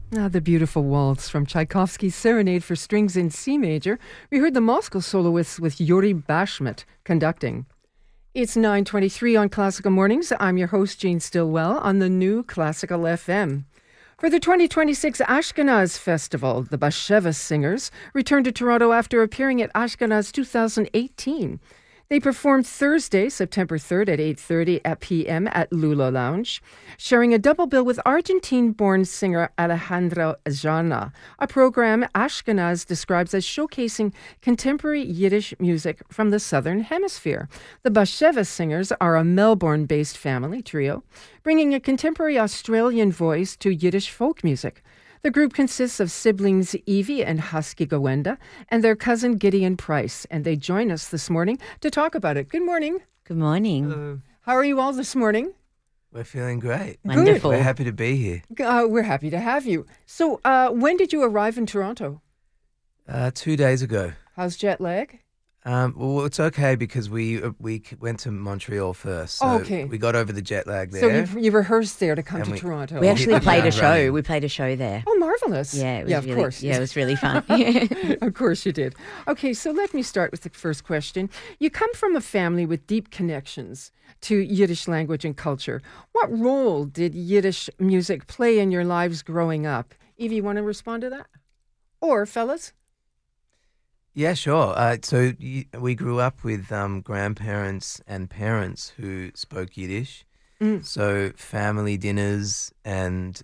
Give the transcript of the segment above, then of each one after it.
Ah, the beautiful waltz from Tchaikovsky's Serenade for Strings in C Major. We heard the Moscow soloists with Yuri Bashmet conducting. It's 9:23 on Classical Mornings. I'm your host, Jean Stillwell, on the new Classical FM. For the 2026 Ashkenaz Festival, the Basheva Singers returned to Toronto after appearing at Ashkenaz 2018. They performed Thursday, September 3rd at 8:30 p.m. at Lula Lounge, sharing a double bill with Argentine-born singer Alejandro Jana, a program Ashkenaz describes as showcasing contemporary Yiddish music from the Southern Hemisphere. The Basheva Singers are a Melbourne-based family trio, bringing a contemporary Australian voice to Yiddish folk music. The group consists of siblings Evie and Husky Gowenda and their cousin Gideon Price, and they join us this morning to talk about it. Good morning. Good morning. Hello. How are you all this morning? We're feeling great. Wonderful. We're happy to be here. We're happy to have you. So, when did you arrive in Toronto? 2 days ago. How's jet lag? Well, it's okay because we went to Montreal first. So Okay. we got over the jet lag there. So you rehearsed there to come And to we- Toronto. We actually the played a ground show. running. We played a show there. Oh, marvelous. Yeah, it was of really, course. Yeah, it was really fun. Of course you did. Okay, so let me start with the first question. You come from a family with deep connections to Yiddish language and culture. What role did Yiddish music play in your lives growing up? Evie, you want to respond to that? Or, fellas? Yeah, sure. We grew up with grandparents and parents who spoke Yiddish. So family dinners and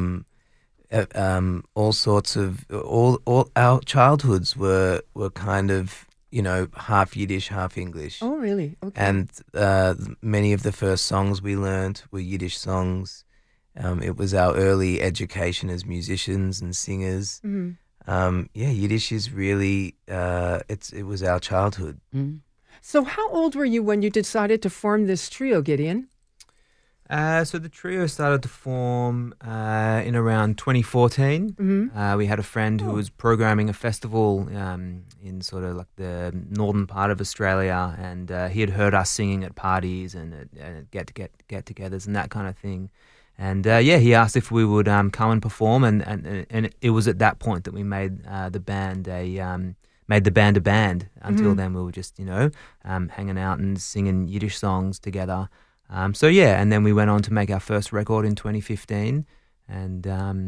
all sorts of all our childhoods were kind of half Yiddish, half English. Oh, really? Okay. And many of the first songs we learnt were Yiddish songs. It was our early education as musicians and singers. Yiddish is really it was our childhood. So how old were you when you decided to form this trio, Gideon? So the trio started to form in around 2014. We had a friend who was programming a festival in sort of like the northern part of Australia, and he had heard us singing at parties and get-togethers and that kind of thing. And he asked if we would come and perform, and it was at that point that we made the band a band. Until then, we were just hanging out and singing Yiddish songs together. And then we went on to make our first record in 2015, and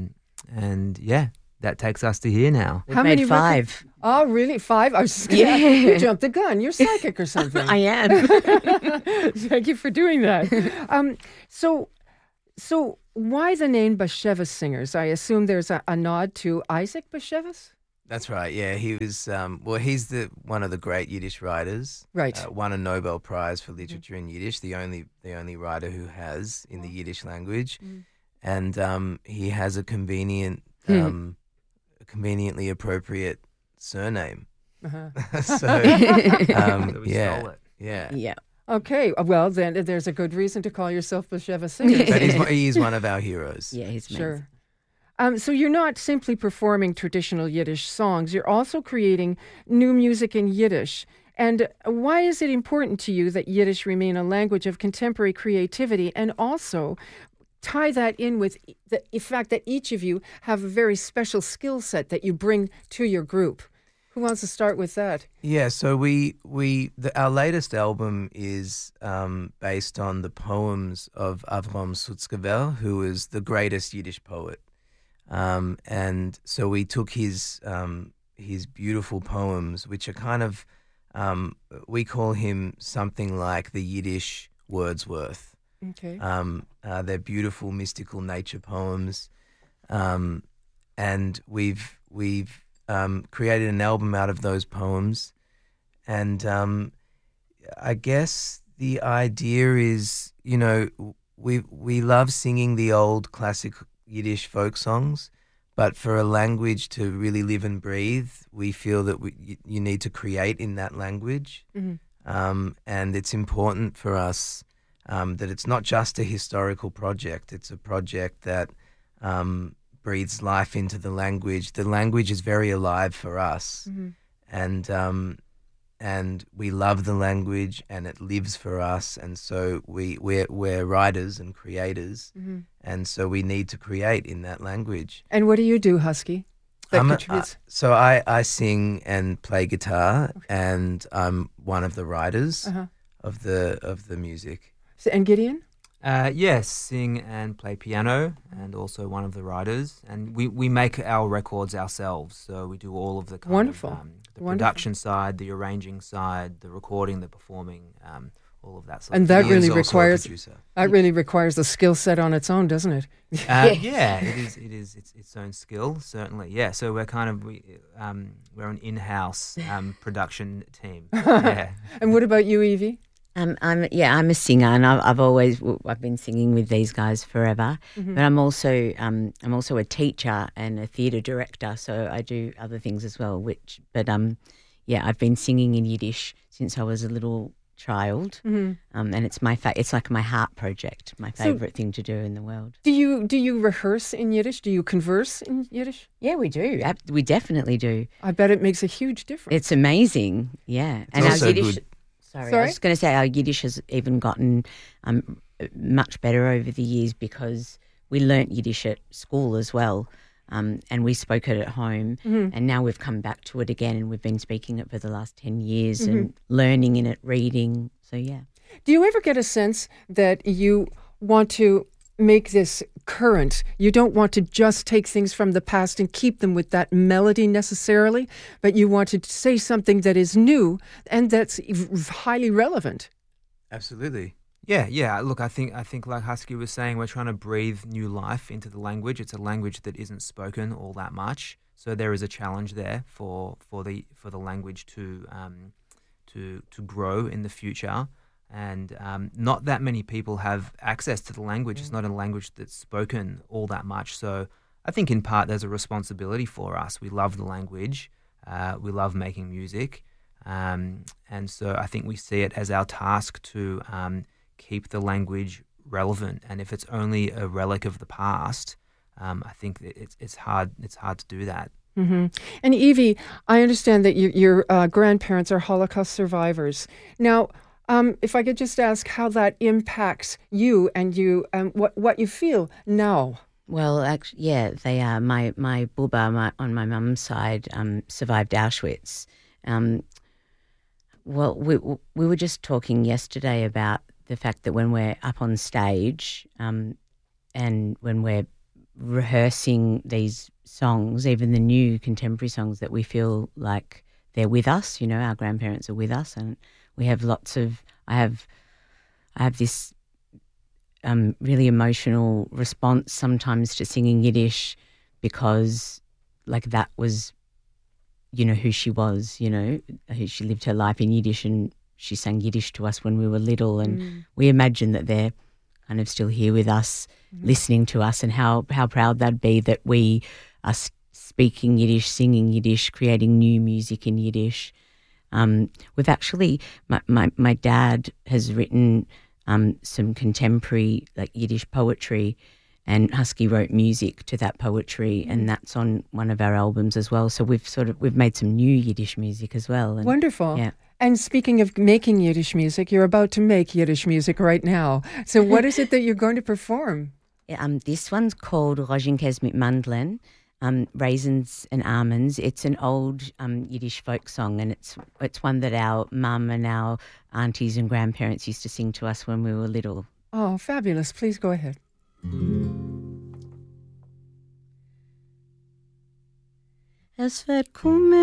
that takes us to here now. We've made 5. records? Oh, really? 5? I was just gonna, you jumped the gun. You're psychic or something. I am. Thank you for doing that. So why the name Basheva Singers? I assume there's a nod to Isaac Bashevis? That's right. Yeah, he was. He's one of the great Yiddish writers. Right. Won a Nobel Prize for literature in Yiddish. The only writer who has in the Yiddish language, and he has a conveniently appropriate surname. So we stole it. Yeah. Yeah. Okay, well then there's a good reason to call yourself Basheva Singers. But he is one of our heroes. Yeah, he's Sure. So you're not simply performing traditional Yiddish songs, you're also creating new music in Yiddish. And why is it important to you that Yiddish remain a language of contemporary creativity, and also tie that in with the fact that each of you have a very special skill set that you bring to your group? Who wants to start with that? Yeah, so our latest album is based on the poems of Avram Sutzkever, who is the greatest Yiddish poet. And so we took his beautiful poems, which are kind of, we call him something like the Yiddish Wordsworth. Okay. They're beautiful, mystical nature poems, and we've created an album out of those poems, and I guess the idea is, we love singing the old classic Yiddish folk songs, but for a language to really live and breathe, we feel that you need to create in that language, and it's important for us that it's not just a historical project; it's a project that breathes life into the language. The language is very alive for us, and and we love the language, and it lives for us. And so we're writers and creators, and so we need to create in that language. And what do you do, Husky? That contributes. So I sing and play guitar, and I'm one of the writers of the music. And Gideon? Yes, sing and play piano, and also one of the writers. And we make our records ourselves, so we do all of the kind Wonderful. of the production side, the arranging side, the recording, the performing, all of that sort And of that thing. really Ian's also a requires producer. a skill set on its own, doesn't it? Yeah, it is its own skill, certainly. Yeah, so we're kind of we're an in-house production team. Yeah. And what about you, Evie? I'm a singer, and I've been singing with these guys forever. But I'm also a teacher and a theatre director, so I do other things as well. I've been singing in Yiddish since I was a little child, and it's it's like my heart project, my favourite thing to do in the world. Do you rehearse in Yiddish? Do you converse in Yiddish? Yeah, we do. We definitely do. I bet it makes a huge difference. It's amazing. Yeah, and also our Yiddish. good. Sorry, I was just going to say our Yiddish has even gotten much better over the years because we learnt Yiddish at school as well, and we spoke it at home, and now we've come back to it again, and we've been speaking it for the last 10 years and learning in it, reading. So, yeah. Do you ever get a sense that you want to make this current? You don't want to just take things from the past and keep them with that melody necessarily, but you want to say something that is new and that's highly relevant. Absolutely. Yeah. Look, I think like Husky was saying, we're trying to breathe new life into the language. It's a language that isn't spoken all that much, so there is a challenge there for the language to grow in the future. And not that many people have access to the language. It's not a language that's spoken all that much. So I think in part there's a responsibility for us. We love the language. We love making music. And so I think we see it as our task to keep the language relevant. And if it's only a relic of the past, I think it's hard to do that. Mm-hmm. And Evie, I understand that your grandparents are Holocaust survivors. Now, if I could just ask how that impacts you and what you feel now. Well, actually, yeah, they are. My buba on my mum's side survived Auschwitz. Well, we were just talking yesterday about the fact that when we're up on stage and when we're rehearsing these songs, even the new contemporary songs, that we feel like they're with us. You know, our grandparents are with us, and we have lots of. I have this really emotional response sometimes to singing Yiddish because, like, that was, you know, who she was. You know, she lived her life in Yiddish, and she sang Yiddish to us when we were little, and we imagine that they're kind of still here with us, listening to us, and how proud they'd be that we are speaking Yiddish, singing Yiddish, creating new music in Yiddish. We've actually, my dad has written some contemporary, like, Yiddish poetry, and Husky wrote music to that poetry, and that's on one of our albums as well. So we've made some new Yiddish music as well. And, wonderful. Yeah. And speaking of making Yiddish music, you're about to make Yiddish music right now. So what is it that you're going to perform? This one's called Rozinkes mit Mandlen. Raisins and Almonds. It's an old Yiddish folk song, and it's one that our mum and our aunties and grandparents used to sing to us when we were little. Oh, fabulous. Please go ahead. Es wird kommen